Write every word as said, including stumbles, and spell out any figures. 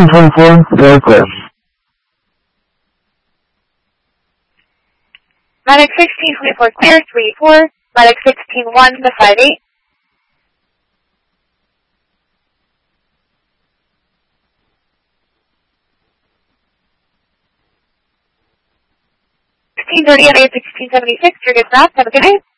sixteen twenty-four, very clear. Medic sixteen twenty-four clear, three four. Medic sixteen one to five eight. sixteen thirty at sixteen seventy-six, you're good enough. Have a good night.